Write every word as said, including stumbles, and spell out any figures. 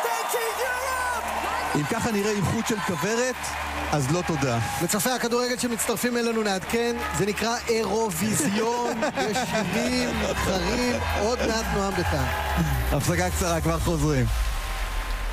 אם ככה נראה עם חוט של כברת, אז לא תודה. לצופי הכדורגל שמצטרפים אלינו נעדכן, זה נקרא אירוויזיון, יש שירים, נבחרים, עוד מעט נועם דתן. הפסקה קצרה, כבר חוזרים.